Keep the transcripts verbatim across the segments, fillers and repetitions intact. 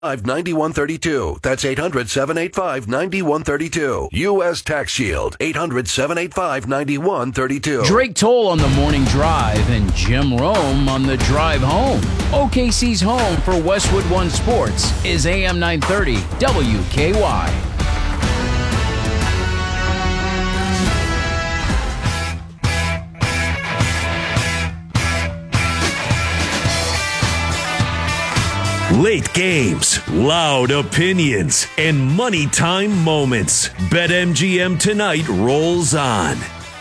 ninety-one thirty-two. That's eight hundred, seven eight five, ninety-one thirty-two. U S Tax Shield. eight hundred, seven eight five, ninety-one thirty-two. Drake Toll on the morning drive and Jim Rome on the drive home. O K C's home for Westwood One Sports is A M nine thirty W K Y. Late games, loud opinions, and money time moments. BetMGM Tonight rolls on.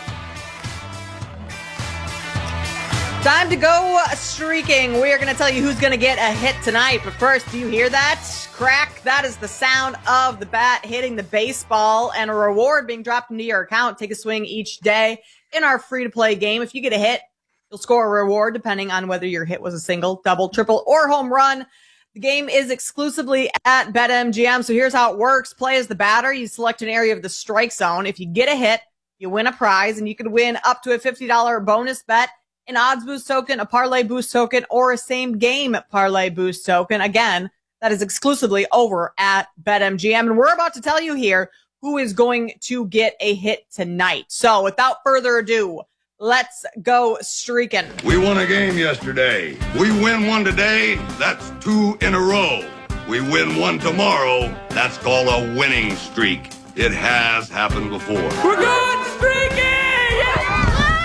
Time to go streaking. We are going to tell you who's going to get a hit tonight. But first, do you hear that? Crack. That is the sound of the bat hitting the baseball and a reward being dropped into your account. Take a swing each day in our free-to-play game. If you get a hit, you'll score a reward depending on whether your hit was a single, double, triple, or home run. The game is exclusively at BetMGM, so here's how it works. Play as the batter. You select an area of the strike zone. If you get a hit, you win a prize, and you can win up to a fifty dollars bonus bet, an odds boost token, a parlay boost token, or a same game parlay boost token. Again, that is exclusively over at BetMGM, and we're about to tell you here who is going to get a hit tonight. So without further ado, let's go streaking. We won a game yesterday. We win one today, that's two in a row. We win one tomorrow, that's called a winning streak. It has happened before. We're going streaking! Yeah!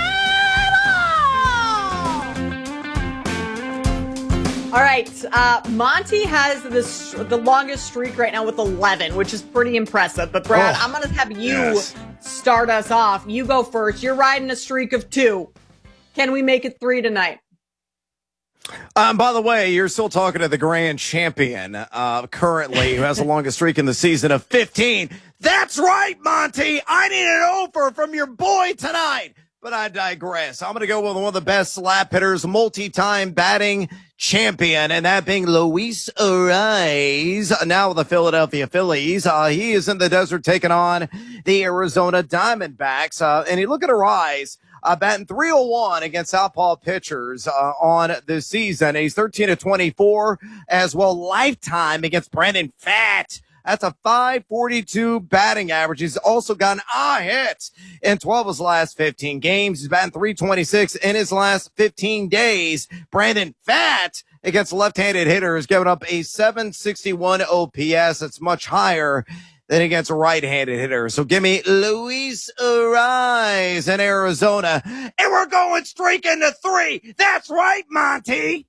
All right, uh, Monty has this, the longest streak right now with eleven, which is pretty impressive. But Brad, oh, I'm going to have you yes. start us off. You go first. You're riding a streak of two. Can we make it three tonight? Um, by the way, you're still talking to the grand champion uh, currently, who has the longest streak in the season of fifteen. That's right, Monty. I need an offer from your boy tonight. But I digress. I'm going to go with one of the best slap hitters, multi-time batting champion, and that being Luis Arraez, now with the Philadelphia Phillies. Uh, he is in the desert taking on the Arizona Diamondbacks. Uh, and you look at Arraez, uh, batting three oh one against southpaw pitchers uh, on the season. He's thirteen to twenty-four as well lifetime against Brandon Pfaadt. That's a five forty-two batting average. He's also gotten a hit in twelve of his last fifteen games. He's batting three twenty-six in his last fifteen days. Brandon Pfaadt against left-handed hitters giving up a seven sixty-one O P S. It's much higher than against right-handed hitters. So give me Luis Arraez in Arizona. And we're going streaking to three. That's right, Monty.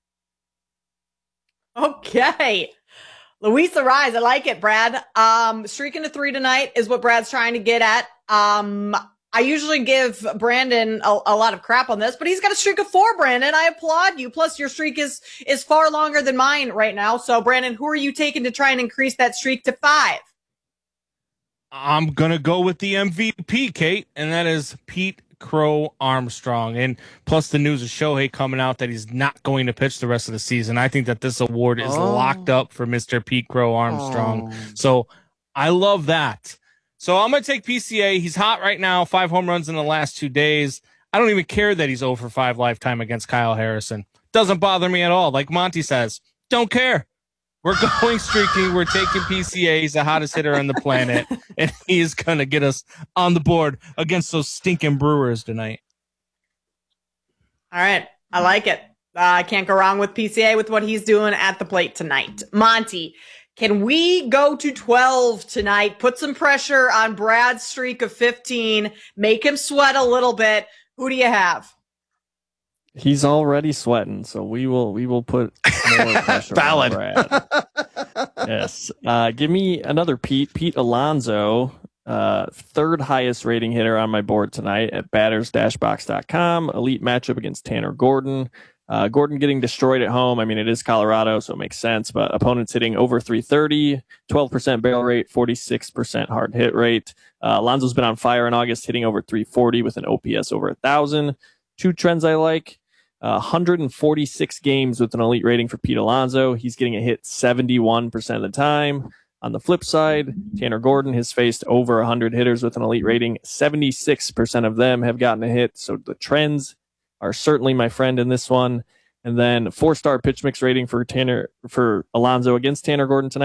Okay. Luis Arraez, I like it, Brad. Um, streaking to three tonight is what Brad's trying to get at. Um, I usually give Brandon a, a lot of crap on this, but he's got a streak of four, Brandon. I applaud you. Plus, your streak is, is far longer than mine right now. So, Brandon, who are you taking to try and increase that streak to five? I'm going to go with the M V P, Kate, and that is Pete Crow Armstrong. And plus the news of Shohei coming out that he's not going to pitch the rest of the season. I think that this award is oh. locked up for Mister Pete Crow Armstrong. Oh. So I love that. So I'm going to take P C A. He's hot right now. Five home runs in the last two days. I don't even care that he's oh for five lifetime against Kyle Harrison. Doesn't bother me at all. Like Monty says, don't care. We're going streaking. We're taking P C A. He's the hottest hitter on the planet, and he is going to get us on the board against those stinking Brewers tonight. All right. I like it. Uh, I can't go wrong with P C A with what he's doing at the plate tonight. Monty, can we go to twelve tonight? Put some pressure on Brad's streak of fifteen. Make him sweat a little bit. Who do you have? He's already sweating, so we will we will put more pressure Valid. on Brad. Yes. Uh, give me another Pete. Pete Alonso, uh, third highest rating hitter on my board tonight at batters dash box dot com. Elite matchup against Tanner Gordon. Uh, Gordon getting destroyed at home. I mean, it is Colorado, so it makes sense, but opponents hitting over three thirty, twelve percent barrel rate, forty-six percent hard hit rate. Uh, Alonso's been on fire in August, hitting over three forty with an O P S over one thousand. Two trends I like. Uh, one hundred forty-six games with an elite rating for Pete Alonso. He's getting a hit seventy-one percent of the time. On the flip side, Tanner Gordon has faced over one hundred hitters with an elite rating. seventy-six percent of them have gotten a hit. So the trends are certainly my friend in this one. And then four-star pitch mix rating for Tanner for Alonso against Tanner Gordon tonight.